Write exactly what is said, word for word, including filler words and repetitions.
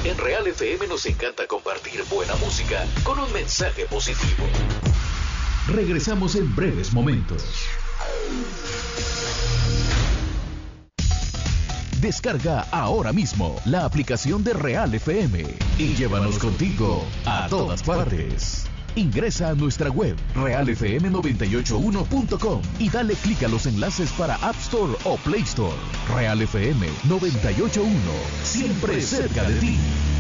En Real F M nos encanta compartir buena música con un mensaje positivo. Regresamos en breves momentos. Descarga ahora mismo la aplicación de Real F M y llévanos contigo a todas partes. Ingresa a nuestra web real f m noventa y ocho uno punto com y dale clic a los enlaces para App Store o Play Store. Real F M noventa y ocho punto uno, siempre cerca de ti.